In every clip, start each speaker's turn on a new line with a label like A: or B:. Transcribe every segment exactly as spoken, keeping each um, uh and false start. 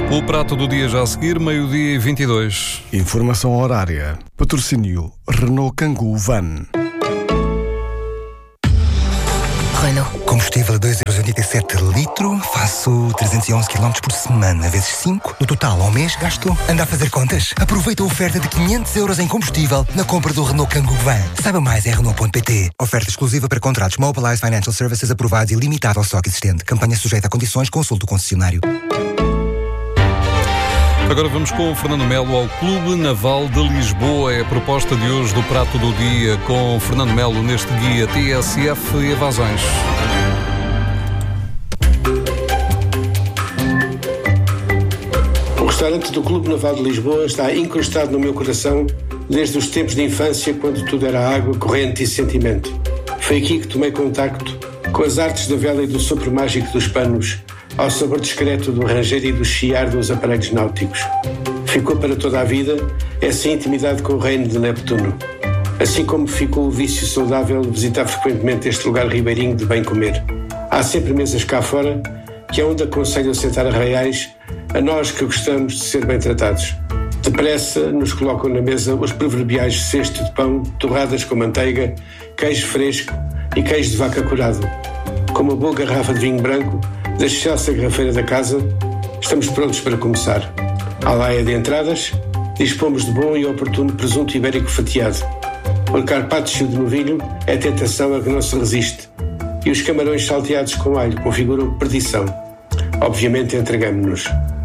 A: O prato do dia já a seguir, meio-dia e vinte e dois.
B: Informação horária. Patrocínio Renault Kangoo Van.
C: Renault. Combustível a dois vírgula oitenta e sete litro, faço trezentos e onze quilómetros por semana, vezes cinco. No total, ao mês, gasto. Anda a fazer contas? Aproveita a oferta de quinhentos euros em combustível na compra do Renault Kangoo Van. Saiba mais em Renault ponto pt. Oferta exclusiva para contratos Mobilize Financial Services aprovados e limitado ao estoque existente. Campanha sujeita a condições, consulte o concessionário.
A: Agora vamos com o Fernando Melo ao Clube Naval de Lisboa. É a proposta de hoje do prato do dia com o Fernando Melo neste guia T S F e evasões.
D: O restaurante do Clube Naval de Lisboa está incrustado no meu coração desde os tempos de infância, quando tudo era água, corrente e sentimento. Foi aqui que tomei contacto com as artes da vela e do sopro mágico dos panos, ao sabor discreto do ranger e do chiar dos aparelhos náuticos. Ficou para toda a vida essa intimidade com o reino de Neptuno. Assim como ficou o vício saudável de visitar frequentemente este lugar ribeirinho de bem comer. Há sempre mesas cá fora que é onde aconselho a sentar a reais a nós que gostamos de ser bem tratados. Depressa nos colocam na mesa os proverbiais cestos de pão, torradas com manteiga, queijo fresco e queijo de vaca curado. Com uma boa garrafa de vinho branco da excelsa garrafeira da casa, estamos prontos para começar. À laia de entradas, dispomos de bom e oportuno presunto ibérico fatiado. O carpaccio de novilho é tentação a que não se resiste. E os camarões salteados com alho configuram perdição. Obviamente entregamo-nos.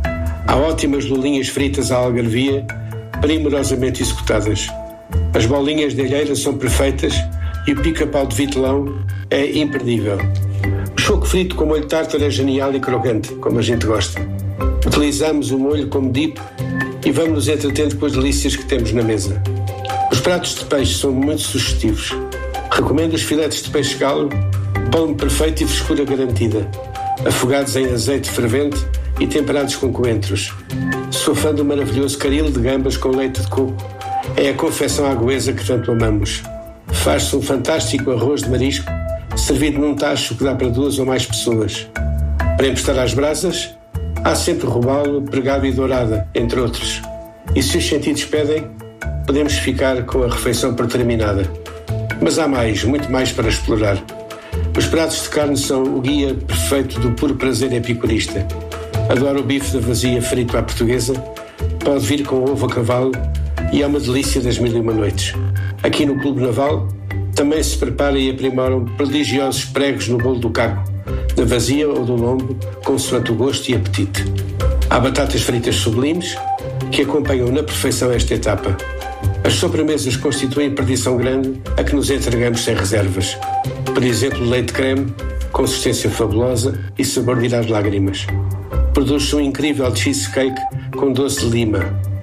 D: Há ótimas lulinhas fritas à algarvia, primorosamente executadas. As bolinhas de alheira são perfeitas e o pica-pau de vitelão é imperdível. O choco frito com molho tártaro é genial e crocante, como a gente gosta. Utilizamos o molho como dip e vamos nos entretendo com as delícias que temos na mesa. Os pratos de peixe são muito sugestivos. Recomendo os filetes de peixe-galo, pão perfeito e frescura garantida, afogados em azeite fervente e temperados com coentros. Sou fã do maravilhoso caril de gambas com leite de coco. É a confecção aguesa que tanto amamos. Faz-se um fantástico arroz de marisco, servido num tacho que dá para duas ou mais pessoas. Para emprestar às brasas, há sempre robalo, pregado e dourada, entre outros. E se os sentidos pedem, podemos ficar com a refeição por terminada. Mas há mais, muito mais para explorar. Os pratos de carne são o guia perfeito do puro prazer epicurista. Adoro o bife da vazia frito à portuguesa, pode vir com ovo a cavalo e é uma delícia das mil e uma noites. Aqui no Clube Naval também se prepara e aprimoram prodigiosos pregos no bolo do caco, da vazia ou do lombo, consoante o gosto e apetite. Há batatas fritas sublimes que acompanham na perfeição esta etapa. As sobremesas constituem perdição grande a que nos entregamos sem reservas. Por exemplo, leite creme, consistência fabulosa e sabor de ir às lágrimas. Produz-se um incrível cheesecake com doce de lima.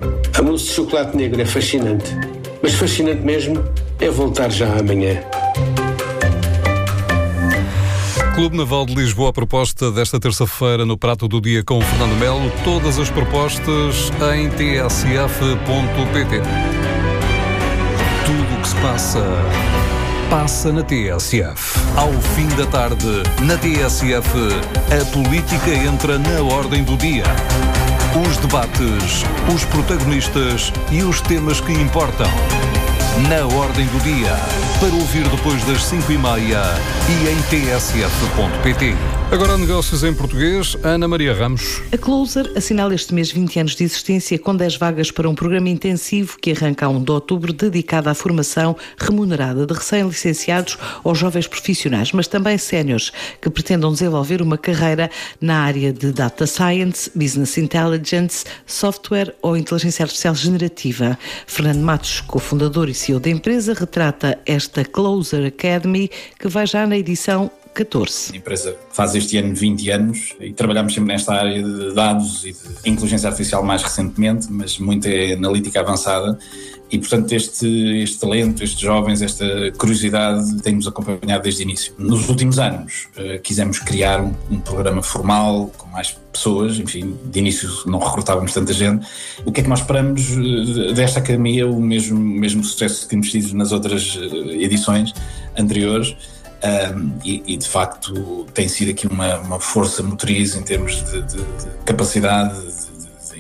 D: A mousse de chocolate negro é fascinante, mas fascinante mesmo é voltar já amanhã.
A: Clube Naval de Lisboa, a proposta desta terça-feira no Prato do Dia com o Fernando Melo. Todas as propostas em t s f ponto p t. Tudo o que se passa, passa na T S F. Ao fim da tarde, na T S F, a política entra na ordem do dia. Os debates, os protagonistas e os temas que importam. Na ordem do dia, para ouvir depois das cinco e meia e em t s f ponto p t. Agora negócios em português, Ana Maria Ramos.
E: A Closer assinala este mês vinte anos de existência com dez vagas para um programa intensivo que arranca a primeiro de outubro dedicado à formação remunerada de recém-licenciados ou jovens profissionais, mas também séniores que pretendam desenvolver uma carreira na área de Data Science, Business Intelligence, Software ou Inteligência Artificial Generativa. Fernando Matos, cofundador e C E O da empresa, retrata esta Closer Academy que vai já na edição catorze.
F: A empresa faz este ano vinte anos e trabalhamos sempre nesta área de dados e de inteligência artificial mais recentemente, mas muito é analítica avançada e, portanto, este, este talento, estes jovens, esta curiosidade tem-nos acompanhado desde o início. Nos últimos anos uh, quisemos criar um, um programa formal com mais pessoas, enfim, de início não recrutávamos tanta gente. O que é que nós esperamos uh, desta academia? O mesmo, mesmo sucesso que temos tido nas outras uh, edições anteriores. Um, e, e de facto tem sido aqui uma, uma força motriz em termos de, de, de capacidade, de, de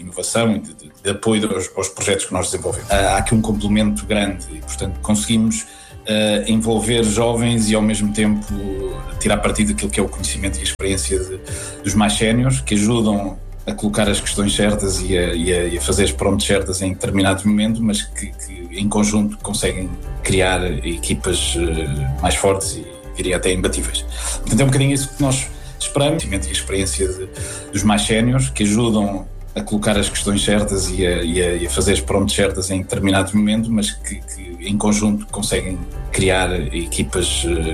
F: inovação e de, de, de apoio aos, aos projetos que nós desenvolvemos. Há aqui um complemento grande e, portanto, conseguimos uh, envolver jovens e, ao mesmo tempo, tirar partido daquilo que é o conhecimento e a experiência de, dos mais séniores, que ajudam a colocar as questões certas e a, e a, e a fazer as prompts certas em determinado momento, mas que, que em conjunto conseguem criar equipas uh, mais fortes e, diria, até imbatíveis. Portanto, é um bocadinho isso que nós esperamos, e a experiência de, dos mais séniores, que ajudam a colocar as questões certas e a, e a, e a fazer as prompts certas em determinado momento, mas que, que em conjunto conseguem criar equipas uh,